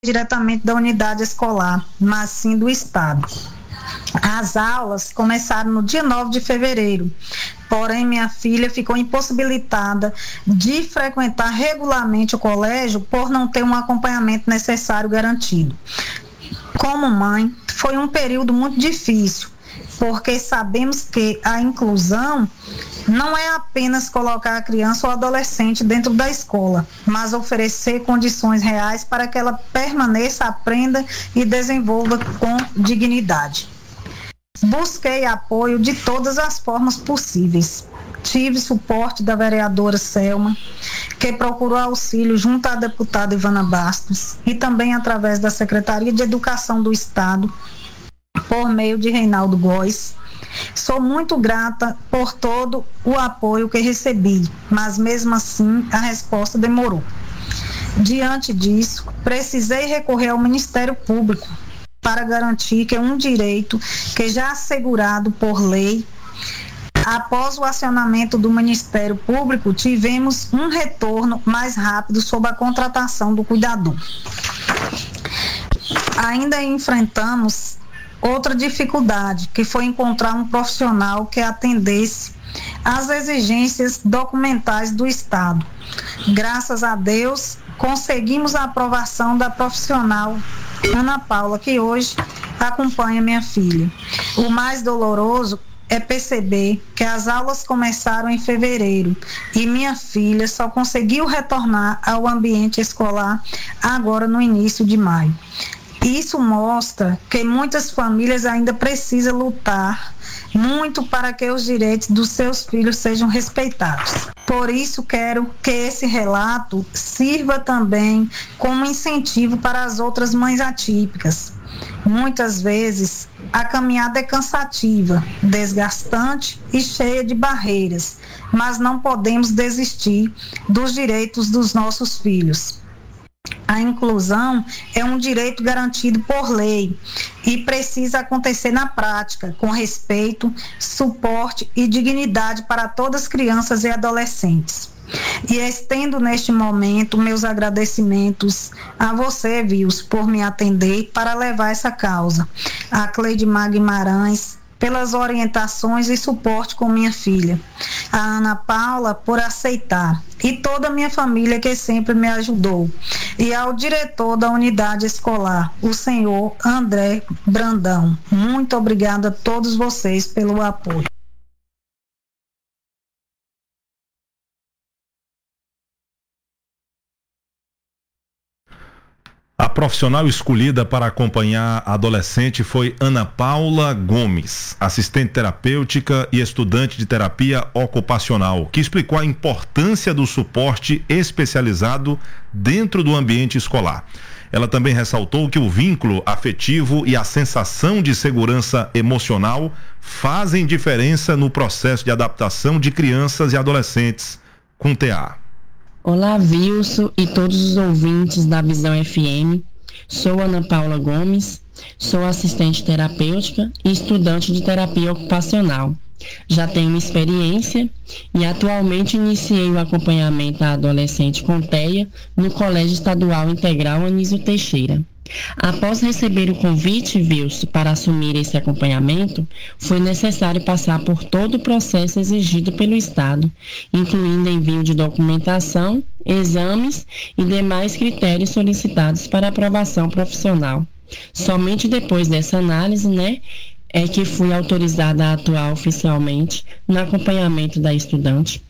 diretamente da unidade escolar, mas sim do Estado. As aulas começaram no dia 9 de fevereiro, porém minha filha ficou impossibilitada de frequentar regularmente o colégio por não ter um acompanhamento necessário garantido. Como mãe, foi um período muito difícil, porque sabemos que a inclusão não é apenas colocar a criança ou adolescente dentro da escola, mas oferecer condições reais para que ela permaneça, aprenda e desenvolva com dignidade. Busquei apoio de todas as formas possíveis. Tive suporte da vereadora Selma, que procurou auxílio junto à deputada Ivana Bastos, e também através da Secretaria de Educação do Estado, por meio de Reinaldo Góes. Sou muito grata por todo o apoio que recebi, mas mesmo assim a resposta demorou. Diante disso, precisei recorrer ao Ministério Público para garantir que é um direito que já é assegurado por lei. Após o acionamento do Ministério Público, tivemos um retorno mais rápido sobre a contratação do cuidador. Ainda enfrentamos outra dificuldade, que foi encontrar um profissional que atendesse às exigências documentais do Estado. Graças a Deus, conseguimos a aprovação da profissional Ana Paula, que hoje acompanha minha filha. O mais doloroso é perceber que as aulas começaram em fevereiro e minha filha só conseguiu retornar ao ambiente escolar agora no início de maio. Isso mostra que muitas famílias ainda precisam lutar muito para que os direitos dos seus filhos sejam respeitados. Por isso, quero que esse relato sirva também como incentivo para as outras mães atípicas. Muitas vezes, a caminhada é cansativa, desgastante e cheia de barreiras, mas não podemos desistir dos direitos dos nossos filhos. A inclusão é um direito garantido por lei e precisa acontecer na prática, com respeito, suporte e dignidade para todas as crianças e adolescentes. E estendo neste momento meus agradecimentos a você, Vils, por me atender para levar essa causa. A Cleidmar Guimarães, pelas orientações e suporte com minha filha. A Ana Paula, por aceitar. E toda a minha família que sempre me ajudou. E ao diretor da unidade escolar, o senhor André Brandão. Muito obrigada a todos vocês pelo apoio. A profissional escolhida para acompanhar a adolescente foi Ana Paula Gomes, assistente terapêutica e estudante de terapia ocupacional, que explicou a importância do suporte especializado dentro do ambiente escolar. Ela também ressaltou que o vínculo afetivo e a sensação de segurança emocional fazem diferença no processo de adaptação de crianças e adolescentes com TEA. Olá, Wilson e todos os ouvintes da Visão FM. Sou Ana Paula Gomes, sou assistente terapêutica e estudante de terapia ocupacional. Já tenho experiência e atualmente iniciei o acompanhamento à adolescente com TEA no Colégio Estadual Integral Anísio Teixeira. Após receber o convite, Wilson, para assumir esse acompanhamento, foi necessário passar por todo o processo exigido pelo Estado, incluindo envio de documentação, exames e demais critérios solicitados para aprovação profissional. Somente depois dessa análise, é que fui autorizada a atuar oficialmente no acompanhamento da estudante.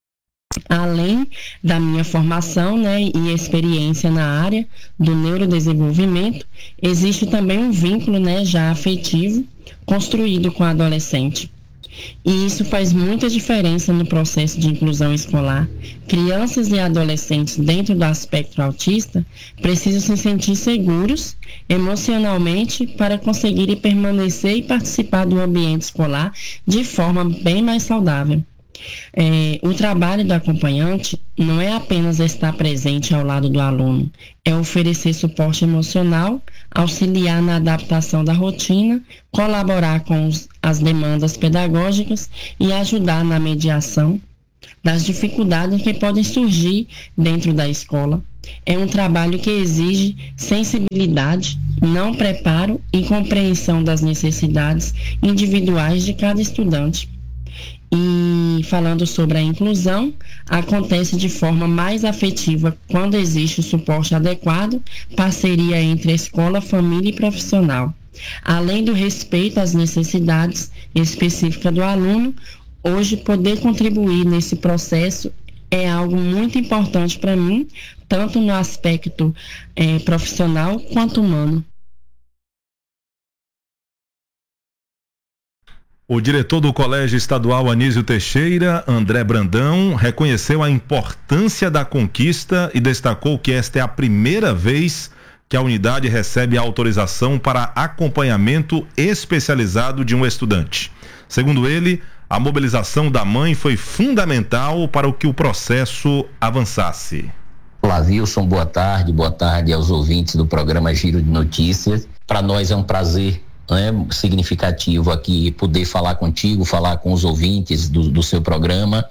Além da minha formação e experiência na área do neurodesenvolvimento, existe também um vínculo já afetivo construído com a adolescente. E isso faz muita diferença no processo de inclusão escolar. Crianças e adolescentes dentro do espectro autista precisam se sentir seguros emocionalmente para conseguirem permanecer e participar do ambiente escolar de forma bem mais saudável. O trabalho do acompanhante não é apenas estar presente ao lado do aluno, é oferecer suporte emocional, auxiliar na adaptação da rotina, colaborar com as demandas pedagógicas e ajudar na mediação das dificuldades que podem surgir dentro da escola. É um trabalho que exige sensibilidade, não preparo e compreensão das necessidades individuais de cada estudante. E falando sobre a inclusão, acontece de forma mais afetiva quando existe o suporte adequado, parceria entre a escola, família e profissional. Além do respeito às necessidades específicas do aluno, hoje poder contribuir nesse processo é algo muito importante para mim, tanto no aspecto profissional quanto humano. O diretor do Colégio Estadual Anísio Teixeira, André Brandão, reconheceu a importância da conquista e destacou que esta é a primeira vez que a unidade recebe autorização para acompanhamento especializado de um estudante. Segundo ele, a mobilização da mãe foi fundamental para que o processo avançasse. Olá, Wilson, boa tarde aos ouvintes do programa Giro de Notícias. Para nós é um prazer significativo aqui poder falar contigo, falar com os ouvintes do seu programa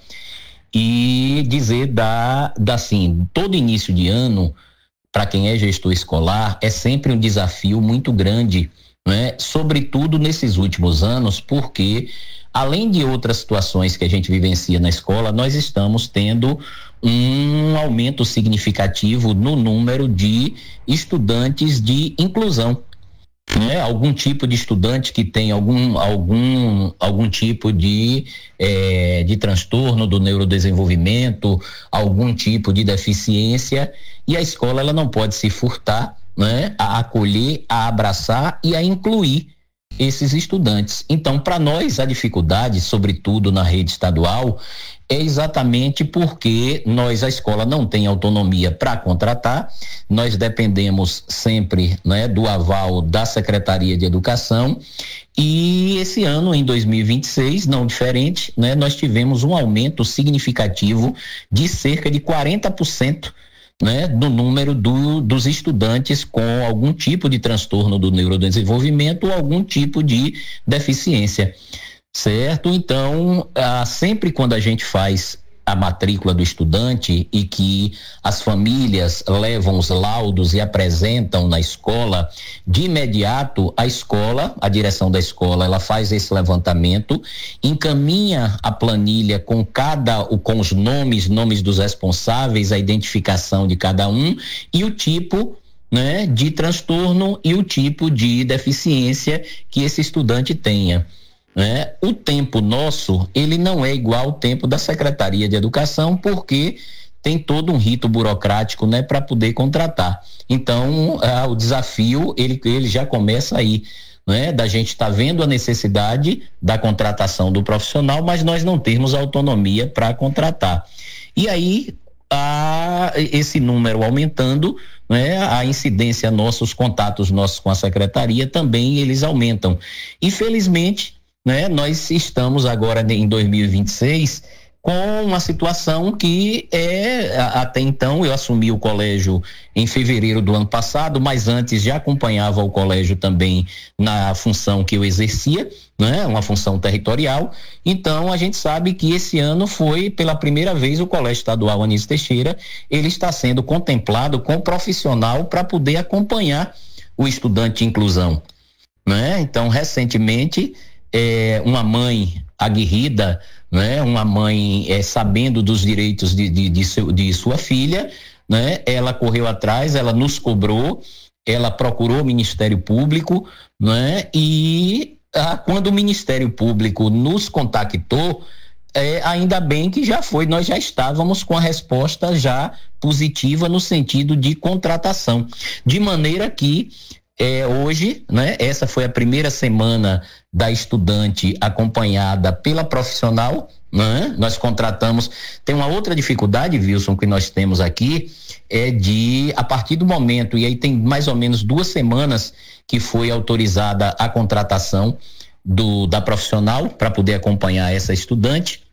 e dizer assim, todo início de ano, para quem é gestor escolar, é sempre um desafio muito grande, sobretudo nesses últimos anos, porque além de outras situações que a gente vivencia na escola, nós estamos tendo um aumento significativo no número de estudantes de inclusão. Algum tipo de estudante que tem algum tipo de transtorno do neurodesenvolvimento, algum tipo de deficiência, e a escola ela não pode se furtar, a acolher, a abraçar e a incluir esses estudantes. Então, para nós, a dificuldade, sobretudo na rede estadual, é exatamente porque a escola não tem autonomia para contratar, nós dependemos sempre, do aval da Secretaria de Educação, e esse ano, em 2026, não diferente, nós tivemos um aumento significativo de cerca de 40%, do número dos estudantes com algum tipo de transtorno do neurodesenvolvimento ou algum tipo de deficiência. Certo? Então, sempre quando a gente faz a matrícula do estudante e que as famílias levam os laudos e apresentam na escola, de imediato a direção da escola, ela faz esse levantamento, encaminha a planilha com os nomes dos responsáveis, a identificação de cada um e o tipo de transtorno e o tipo de deficiência que esse estudante tenha. O tempo nosso, ele não é igual ao tempo da Secretaria de Educação, porque tem todo um rito burocrático, para poder contratar. Então, o desafio, ele já começa aí, da gente estar vendo a necessidade da contratação do profissional, mas nós não termos autonomia para contratar. E aí, esse número aumentando, a incidência nossa, os contatos nossos com a Secretaria também, eles aumentam. Infelizmente, nós estamos agora em 2026 com uma situação que até então eu assumi o colégio em fevereiro do ano passado, mas antes já acompanhava o colégio também na função que eu exercia, uma função territorial. Então a gente sabe que esse ano foi pela primeira vez o Colégio Estadual Anísio Teixeira, ele está sendo contemplado com profissional para poder acompanhar o estudante de inclusão, Então recentemente uma mãe aguerrida, uma mãe sabendo dos direitos de sua filha, ela correu atrás, ela nos cobrou, ela procurou o Ministério Público, e quando o Ministério Público nos contactou, ainda bem que nós já estávamos com a resposta já positiva no sentido de contratação, de maneira que hoje, essa foi a primeira semana da estudante acompanhada pela profissional, nós contratamos. Tem uma outra dificuldade, Wilson, que nós temos aqui, a partir do momento, e aí tem mais ou menos 2 semanas que foi autorizada a contratação da profissional para poder acompanhar essa estudante,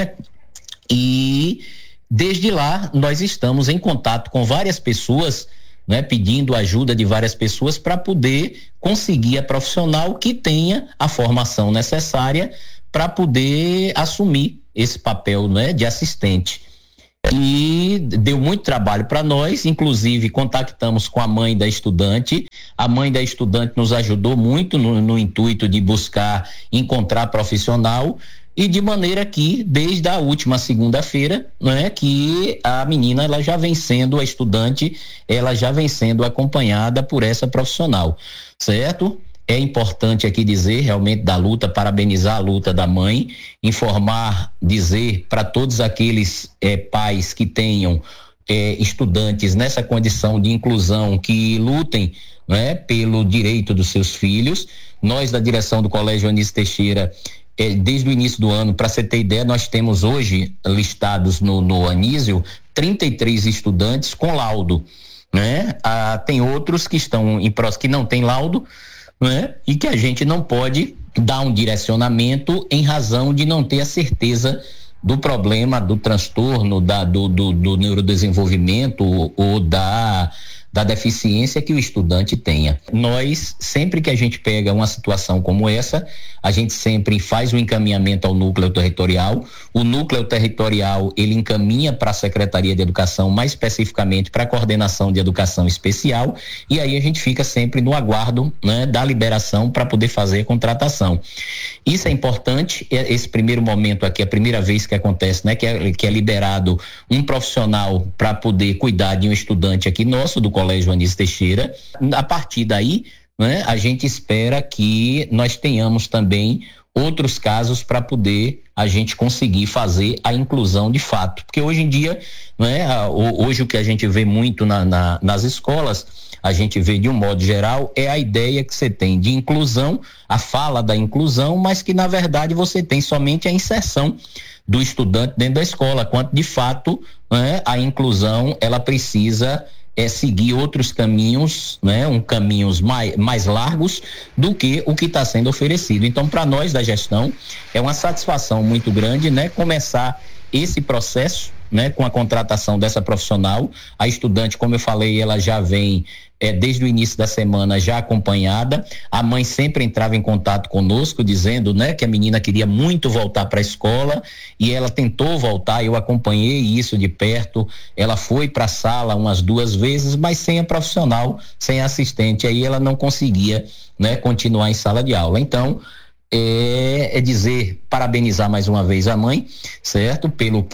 e desde lá nós estamos em contato com várias pessoas, pedindo ajuda de várias pessoas para poder conseguir a profissional que tenha a formação necessária para poder assumir esse papel, de assistente. e deu muito trabalho para nós, inclusive contactamos com a mãe da estudante. A mãe da estudante nos ajudou muito no intuito de buscar encontrar profissional, e de maneira que desde a última segunda-feira, né, que a menina ela já vem sendo, a estudante, ela já vem sendo acompanhada por essa profissional, certo? É importante aqui dizer realmente da luta, parabenizar a luta da mãe, informar, dizer para todos aqueles pais que tenham estudantes nessa condição de inclusão, que lutem, né, pelo direito dos seus filhos. Nós da direção do Colégio Anísio Teixeira, desde o início do ano, para você ter ideia, nós temos hoje listados no Anísio 33 estudantes com laudo, né? Tem outros que estão que não tem laudo, né? E que a gente não pode dar um direcionamento em razão de não ter a certeza do problema, do transtorno, do neurodesenvolvimento ou da deficiência que o estudante tenha. Nós, sempre que a gente pega uma situação como essa, a gente sempre faz o encaminhamento ao núcleo territorial. O núcleo territorial, ele encaminha para a Secretaria de Educação, mais especificamente para a Coordenação de Educação Especial, e aí a gente fica sempre no aguardo, né, da liberação para poder fazer a contratação. Isso é importante, esse primeiro momento aqui, a primeira vez que acontece, né, que é liberado um profissional para poder cuidar de um estudante aqui nosso, do Colégio Anísio Teixeira. A partir daí, né, a gente espera que nós tenhamos também outros casos para poder a gente conseguir fazer a inclusão de fato, porque hoje em dia, né, hoje o que a gente vê muito nas escolas, a gente vê de um modo geral, é a ideia que você tem de inclusão, a fala da inclusão, mas que na verdade você tem somente a inserção do estudante dentro da escola, quanto de fato, né, a inclusão ela precisa seguir outros caminhos, né, caminhos mais largos do que o que está sendo oferecido. Então, para nós da gestão, é uma satisfação muito grande, né, começar esse processo, né, com a contratação dessa profissional. A estudante, como eu falei, ela já vem desde o início da semana já acompanhada. A mãe sempre entrava em contato conosco dizendo, né, que a menina queria muito voltar para a escola, e ela tentou voltar. Eu acompanhei isso de perto. Ela foi para a sala umas 2 vezes, mas sem a profissional, sem a assistente, aí ela não conseguia, né, continuar em sala de aula. Então, parabenizar mais uma vez a mãe, certo?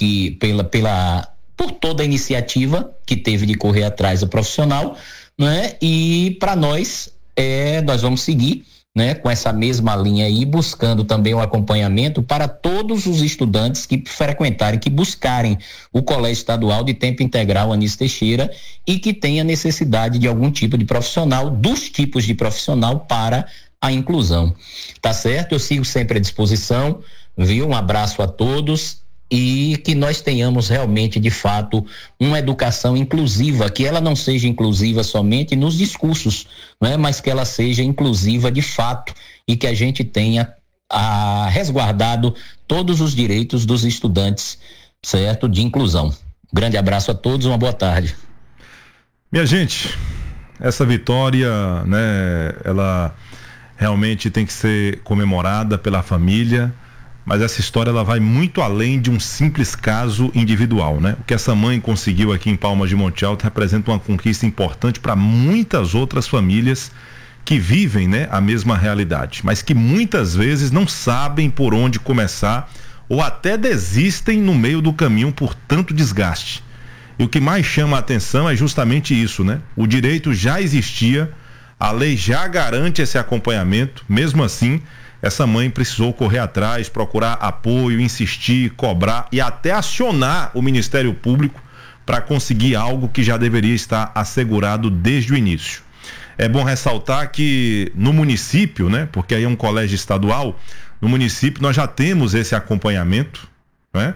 Por toda a iniciativa que teve de correr atrás do profissional, né? E para nós vamos seguir, né, com essa mesma linha aí, buscando também o acompanhamento para todos os estudantes que frequentarem, que buscarem o Colégio Estadual de Tempo Integral Anísio Teixeira e que tenha necessidade de algum tipo de profissional, dos tipos de profissional para a inclusão. Tá certo? Eu sigo sempre à disposição, viu? Um abraço a todos, e que nós tenhamos realmente, de fato, uma educação inclusiva, que ela não seja inclusiva somente nos discursos, né? Mas que ela seja inclusiva de fato, e que a gente tenha resguardado todos os direitos dos estudantes, certo? De inclusão. Grande abraço a todos, uma boa tarde. Minha gente, essa vitória, né, ela realmente tem que ser comemorada pela família, mas essa história ela vai muito além de um simples caso individual, né? O que essa mãe conseguiu aqui em Palmas de Monte Alto representa uma conquista importante para muitas outras famílias que vivem, né, a mesma realidade, mas que muitas vezes não sabem por onde começar ou até desistem no meio do caminho por tanto desgaste. E o que mais chama a atenção é justamente isso, né? O direito já existia, a lei já garante esse acompanhamento, mesmo assim, essa mãe precisou correr atrás, procurar apoio, insistir, cobrar e até acionar o Ministério Público para conseguir algo que já deveria estar assegurado desde o início. É bom ressaltar que no município, né, porque aí é um colégio estadual, no município nós já temos esse acompanhamento, né,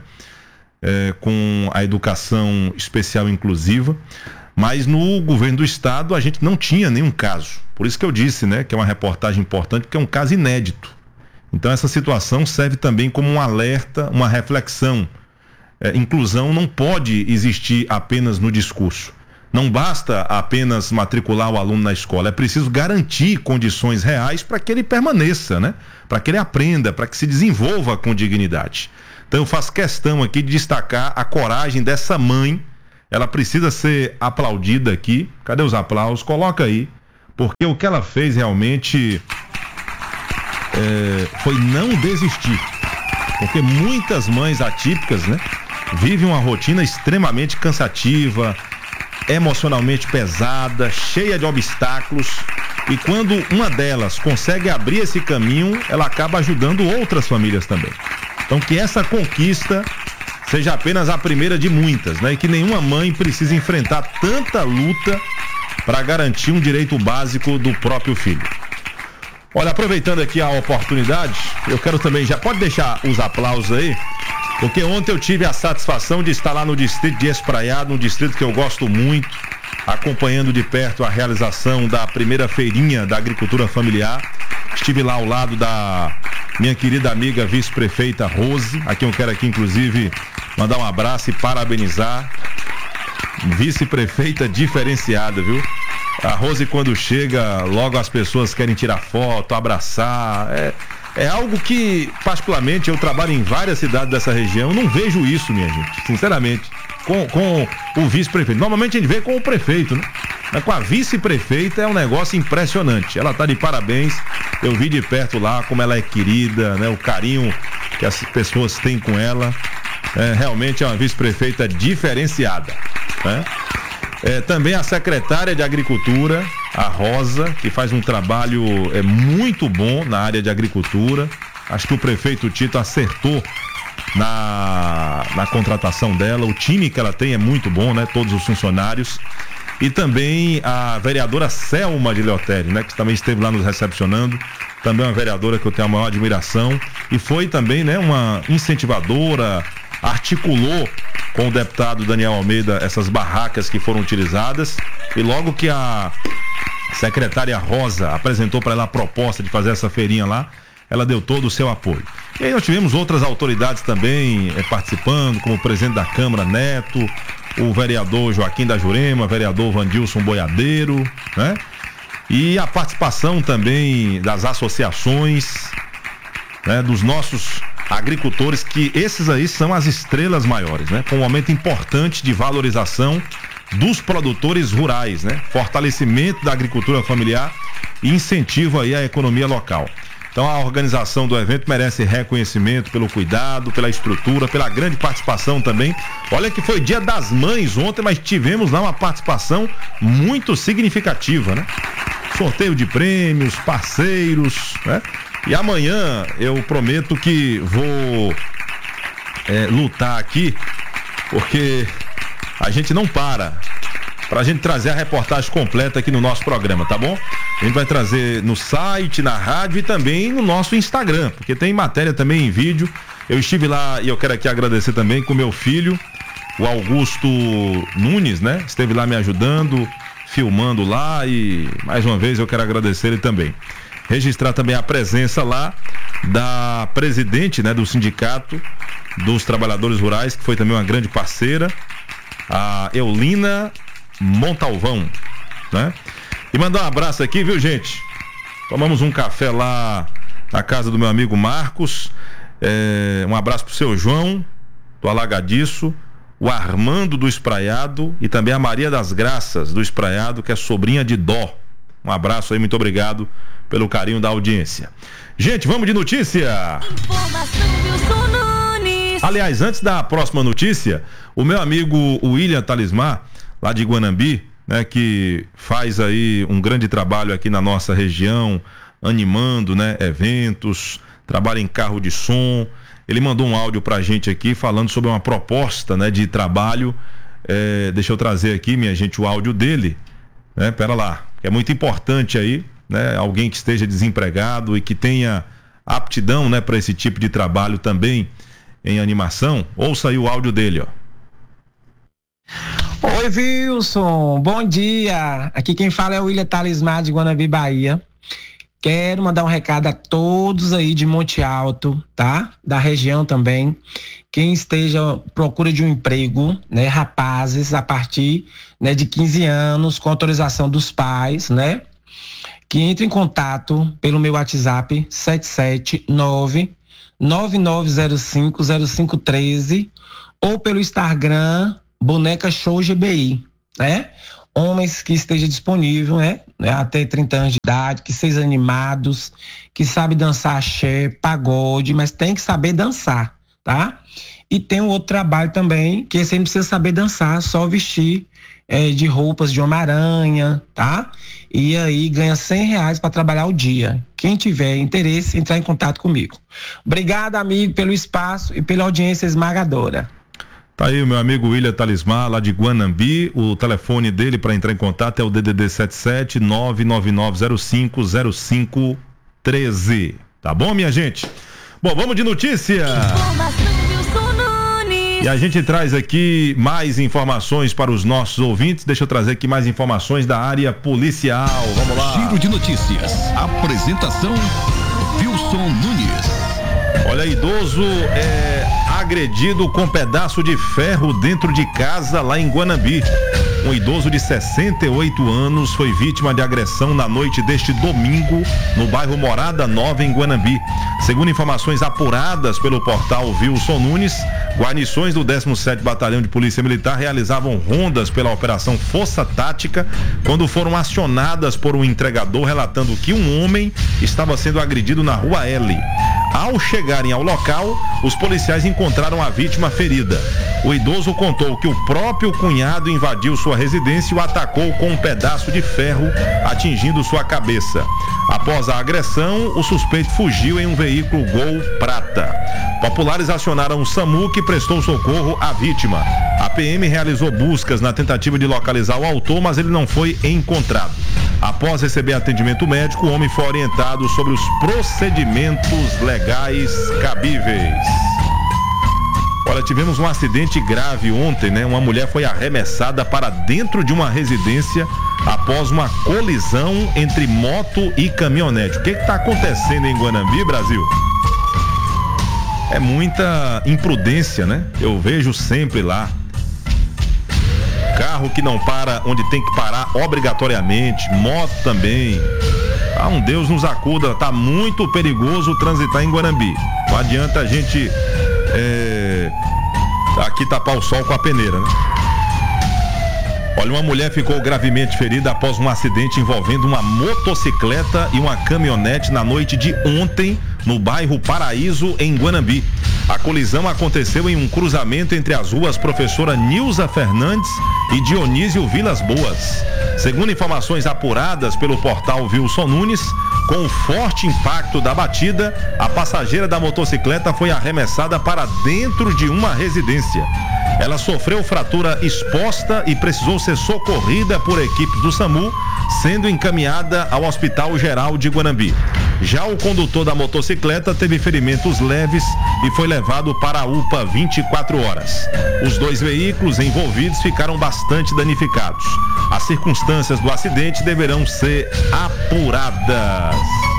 com a educação especial inclusiva, mas no governo do estado a gente não tinha nenhum caso. Por isso que eu disse, né, que é uma reportagem importante, porque é um caso inédito. Então essa situação serve também como um alerta, uma reflexão. Inclusão não pode existir apenas no discurso. Não basta apenas matricular o aluno na escola, é preciso garantir condições reais para que ele permaneça, né? Para que ele aprenda, para que se desenvolva com dignidade. Então eu faço questão aqui de destacar a coragem dessa mãe. Ela precisa ser aplaudida aqui. Cadê os aplausos? Coloca aí. Porque o que ela fez realmente foi não desistir. Porque muitas mães atípicas, né, vivem uma rotina extremamente cansativa, emocionalmente pesada, cheia de obstáculos. E quando uma delas consegue abrir esse caminho, ela acaba ajudando outras famílias também. Então que essa conquista seja apenas a primeira de muitas, né? E que nenhuma mãe precise enfrentar tanta luta para garantir um direito básico do próprio filho. Olha, aproveitando aqui a oportunidade, eu quero também, já pode deixar os aplausos aí, porque ontem eu tive a satisfação de estar lá no distrito de Espraiado, um distrito que eu gosto muito, acompanhando de perto a realização da primeira feirinha da agricultura familiar. Estive lá ao lado da minha querida amiga vice-prefeita Rose, a quem eu quero aqui inclusive mandar um abraço e parabenizar. Vice-prefeita diferenciada, viu? A Rose, quando chega, logo as pessoas querem tirar foto, abraçar. É algo que, particularmente, eu trabalho em várias cidades dessa região, não vejo isso, minha gente, sinceramente, com o vice-prefeito. Normalmente a gente vê com o prefeito, né? Mas com a vice-prefeita é um negócio impressionante. Ela tá de parabéns. Eu vi de perto lá como ela é querida, né? O carinho que as pessoas têm com ela. Realmente é uma vice-prefeita diferenciada, né? Também a secretária de Agricultura, a Rosa, que faz um trabalho muito bom na área de agricultura. Acho que o prefeito Tito acertou na contratação dela. O time que ela tem é muito bom, né? Todos os funcionários. E também a vereadora Selma de Leotério, né? Que também esteve lá nos recepcionando. Também uma vereadora que eu tenho a maior admiração. E foi também, né, uma incentivadora, articulou com o deputado Daniel Almeida essas barracas que foram utilizadas. E logo que a secretária Rosa apresentou para ela a proposta de fazer essa feirinha lá, ela deu todo o seu apoio. E aí nós tivemos outras autoridades também participando, como o presidente da Câmara, Neto, o vereador Joaquim da Jurema, o vereador Vandilson Boiadeiro, né? E a participação também das associações, né, dos nossos agricultores, que esses aí são as estrelas maiores, né? Com um aumento importante de valorização dos produtores rurais, né? Fortalecimento da agricultura familiar e incentivo aí à economia local. Então a organização do evento merece reconhecimento pelo cuidado, pela estrutura, pela grande participação também. Olha que foi Dia das Mães ontem, mas tivemos lá uma participação muito significativa, né? Sorteio de prêmios, parceiros, né? E amanhã eu prometo que vou lutar aqui, porque a gente não para, pra gente trazer a reportagem completa aqui no nosso programa, tá bom? A gente vai trazer no site, na rádio e também no nosso Instagram, porque tem matéria também em vídeo. Eu estive lá e eu quero aqui agradecer também com meu filho, o Augusto Nunes, né? Esteve lá me ajudando, filmando lá, e mais uma vez eu quero agradecer ele também. Registrar também a presença lá da presidente, né, do Sindicato dos Trabalhadores Rurais, que foi também uma grande parceira, a Eulina Montalvão, né? E mandar um abraço aqui, viu, gente? Tomamos um café lá na casa do meu amigo Marcos. Um abraço pro seu João, do Alagadiço, o Armando do Espraiado e também a Maria das Graças do Espraiado, que é sobrinha de Dó. Um abraço aí, muito obrigado pelo carinho da audiência. Gente, vamos de notícia. Aliás, antes da próxima notícia, o meu amigo William Talismar, lá de Guanambi, né, que faz aí um grande trabalho aqui na nossa região, animando, né, eventos, trabalha em carro de som. Ele mandou um áudio pra gente aqui falando sobre uma proposta, né, de trabalho. Deixa eu trazer aqui, minha gente, o áudio dele, né? Pera lá, é muito importante aí, né? Alguém que esteja desempregado e que tenha aptidão, né, para esse tipo de trabalho também em animação. Ouça aí o áudio dele, ó. Oi, Wilson, bom dia. Aqui quem fala é o William Talismar de Guanambi, Bahia. Quero mandar um recado a todos aí de Monte Alto, tá? Da região também. Quem esteja à procura de um emprego, né? Rapazes a partir, né, de 15 anos, com autorização dos pais, né? Que entre em contato pelo meu WhatsApp 779 9905-0513 ou pelo Instagram Boneca Show GBI, né? Homens que esteja disponível, né? Até 30 anos de idade, que sejam animados, que sabem dançar axé, pagode, mas tem que saber dançar, tá? E tem um outro trabalho também, que você não precisa saber dançar, só vestir de roupas de Homem-Aranha, tá? E aí ganha R$100 para trabalhar o dia. Quem tiver interesse, entrar em contato comigo. Obrigado, amigo, pelo espaço e pela audiência esmagadora. Tá aí o meu amigo William Talismar, lá de Guanambi. O telefone dele para entrar em contato é o DDD 77 999050513. Tá bom, minha gente? Bom, vamos de notícia. E a gente traz aqui mais informações para os nossos ouvintes. Deixa eu trazer aqui mais informações da área policial. Vamos lá. Giro de notícias. Apresentação: Wilson Nunes. Olha, idoso é agredido com pedaço de ferro dentro de casa lá em Guanambi. Um idoso de 68 anos foi vítima de agressão na noite deste domingo no bairro Morada Nova, em Guanambi. Segundo informações apuradas pelo portal Wilson Nunes, guarnições do 17º Batalhão de Polícia Militar realizavam rondas pela Operação Força Tática quando foram acionadas por um entregador relatando que um homem estava sendo agredido na Rua L. Ao chegarem ao local, os policiais encontraram a vítima ferida. O idoso contou que o próprio cunhado invadiu sua residência e o atacou com um pedaço de ferro, atingindo sua cabeça. Após a agressão, o suspeito fugiu em um veículo Gol Prata. Populares acionaram o SAMU, que prestou socorro à vítima. A PM realizou buscas na tentativa de localizar o autor, mas ele não foi encontrado. Após receber atendimento médico, o homem foi orientado sobre os procedimentos legais cabíveis. Olha, tivemos um acidente grave ontem, né? Uma mulher foi arremessada para dentro de uma residência após uma colisão entre moto e caminhonete. O que está acontecendo em Guanambi, Brasil? É muita imprudência, né? Eu vejo sempre lá. Carro que não para onde tem que parar obrigatoriamente, moto também. Ah, um Deus nos acuda, tá muito perigoso transitar em Guanambi. Não adianta a gente aqui tapar o sol com a peneira, né? Olha, uma mulher ficou gravemente ferida após um acidente envolvendo uma motocicleta e uma caminhonete na noite de ontem no bairro Paraíso, em Guanambi. A colisão aconteceu em um cruzamento entre as ruas Professora Nilza Fernandes e Dionísio Vilas Boas. Segundo informações apuradas pelo portal Wilson Nunes, com o forte impacto da batida, a passageira da motocicleta foi arremessada para dentro de uma residência. Ela sofreu fratura exposta e precisou ser socorrida por equipes do SAMU, sendo encaminhada ao Hospital Geral de Guanambi. Já o condutor da motocicleta teve ferimentos leves e foi levado para a UPA 24 horas. Os dois veículos envolvidos ficaram bastante danificados. As circunstâncias do acidente deverão ser apuradas.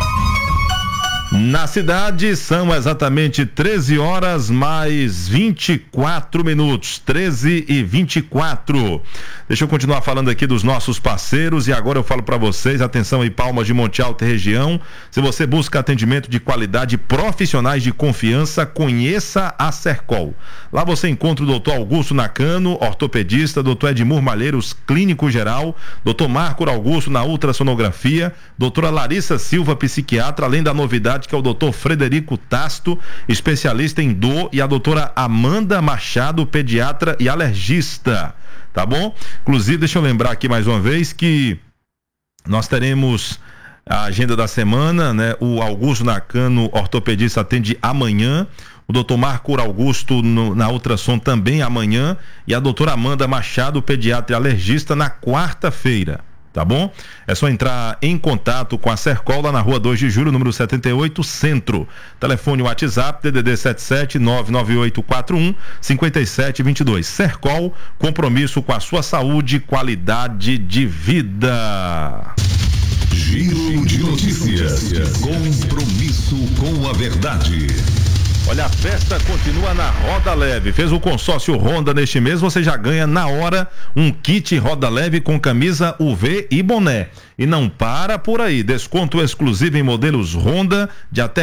Na cidade são exatamente 13 horas mais 24 minutos, 13h24. Deixa eu continuar falando aqui dos nossos parceiros e agora eu falo para vocês, atenção aí, Palmas de Monte Alto e região. Se você busca atendimento de qualidade, profissionais de confiança, conheça a Sercol. Lá você encontra o Dr. Augusto Nakano, ortopedista, Dr. Edmur Malheiros, clínico geral, Dr. Marco Augusto na ultrassonografia, doutora Larissa Silva, psiquiatra, além da novidade que é o doutor Frederico Tasto, especialista em dor, e a doutora Amanda Machado, pediatra e alergista, tá bom? Inclusive, deixa eu lembrar aqui mais uma vez que nós teremos a agenda da semana, né? O Augusto Nakano, ortopedista, atende amanhã, o doutor Marco Augusto na ultrassom também amanhã, e a doutora Amanda Machado, pediatra e alergista, na quarta-feira. Tá bom? É só entrar em contato com a Sercol lá na rua 2 de julho, número 78, Centro. Telefone WhatsApp, DDD 77 99841 5722. Sercol, compromisso com a sua saúde e qualidade de vida. Giro de notícias. Compromisso com a verdade. Olha, a festa continua na Roda Leve. Fez o consórcio Honda neste mês, você já ganha na hora um kit Roda Leve com camisa UV e boné. E não para por aí. Desconto exclusivo em modelos Honda de até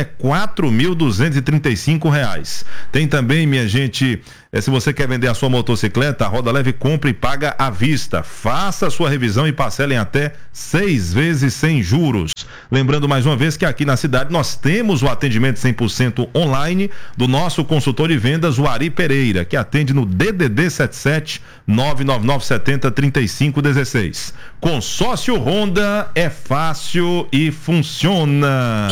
R$4.235. Tem também, minha gente, se você quer vender a sua motocicleta, a Roda Leve compra e paga à vista. Faça a sua revisão e parcela em até 6 vezes sem juros. Lembrando mais uma vez que aqui na cidade nós temos o atendimento 100% online do nosso consultor de vendas, o Ari Pereira, que atende no DDD 77 999 70 3516. Consórcio Honda é fácil e funciona.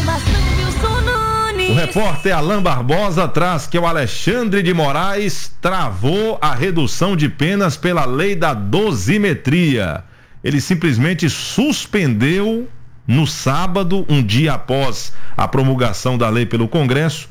O repórter Alain Barbosa traz que o Alexandre de Moraes travou a redução de penas pela lei da dosimetria. Ele simplesmente suspendeu no sábado, um dia após a promulgação da lei pelo Congresso,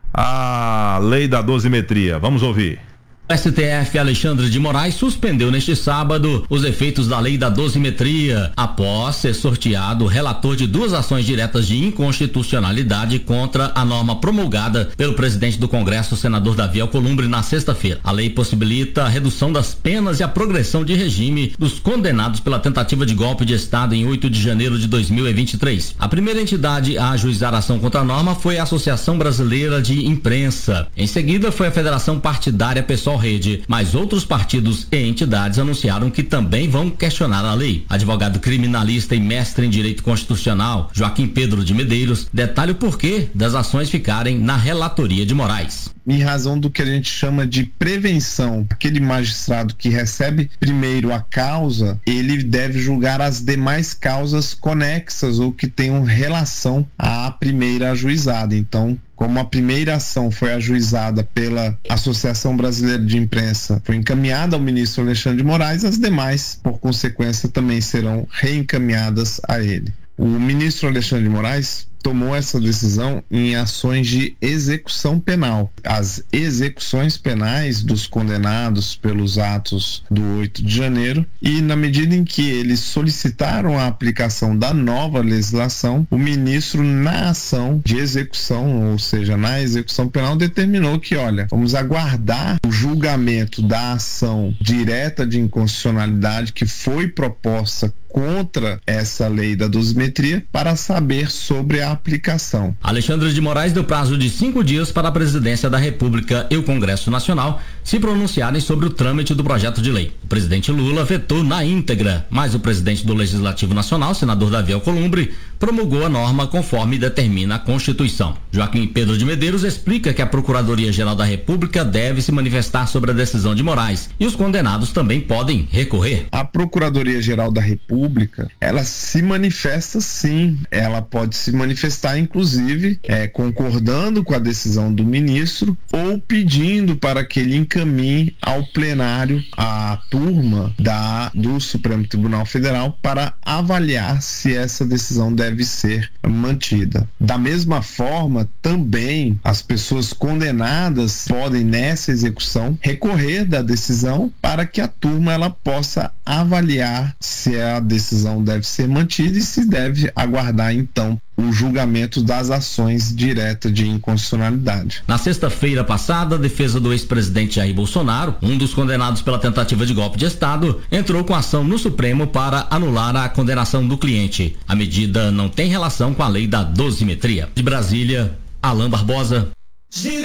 a lei da dosimetria. Vamos ouvir. O STF Alexandre de Moraes suspendeu neste sábado os efeitos da lei da dosimetria, após ser sorteado o relator de 2 ações diretas de inconstitucionalidade contra a norma promulgada pelo presidente do Congresso, o senador Davi Alcolumbre, na sexta-feira. A lei possibilita a redução das penas e a progressão de regime dos condenados pela tentativa de golpe de Estado em 8 de janeiro de 2023. A primeira entidade a ajuizar a ação contra a norma foi a Associação Brasileira de Imprensa. Em seguida, foi a Federação Partidária Pessoal Rede, mas outros partidos e entidades anunciaram que também vão questionar a lei. Advogado criminalista e mestre em direito constitucional, Joaquim Pedro de Medeiros, detalha o porquê das ações ficarem na relatoria de Moraes. Em razão do que a gente chama de prevenção, aquele magistrado que recebe primeiro a causa, ele deve julgar as demais causas conexas ou que tenham relação à primeira ajuizada. Então, como a primeira ação foi ajuizada pela Associação Brasileira de Imprensa, foi encaminhada ao ministro Alexandre de Moraes, as demais, por consequência, também serão reencaminhadas a ele. O ministro Alexandre de Moraes tomou essa decisão em ações de execução penal. As execuções penais dos condenados pelos atos do 8 de janeiro, e na medida em que eles solicitaram a aplicação da nova legislação, o ministro, na ação de execução, ou seja, na execução penal, determinou que, olha, vamos aguardar o julgamento da ação direta de inconstitucionalidade que foi proposta contra essa lei da dosimetria para saber sobre a aplicação. Alexandre de Moraes deu prazo de 5 dias para a Presidência da República e o Congresso Nacional se pronunciarem sobre o trâmite do projeto de lei. O presidente Lula vetou na íntegra, mas o presidente do Legislativo Nacional, senador Davi Alcolumbre, promulgou a norma conforme determina a Constituição. Joaquim Pedro de Medeiros explica que a Procuradoria-Geral da República deve se manifestar sobre a decisão de Moraes e os condenados também podem recorrer. A Procuradoria-Geral da República, ela se manifesta sim, ela pode se manifestar inclusive concordando com a decisão do ministro ou pedindo para que ele encaminhe ao plenário a turma do Supremo Tribunal Federal para avaliar se essa decisão deve ser mantida. Da mesma forma, também as pessoas condenadas podem nessa execução recorrer da decisão para que a turma ela possa avaliar se a decisão deve ser mantida e se deve aguardar então o julgamento das ações diretas de inconstitucionalidade. Na sexta-feira passada, a defesa do ex-presidente Jair Bolsonaro, um dos condenados pela tentativa de golpe de Estado, entrou com ação no Supremo para anular a condenação do cliente. A medida não tem relação com a lei da dosimetria. De Brasília, Alain Barbosa.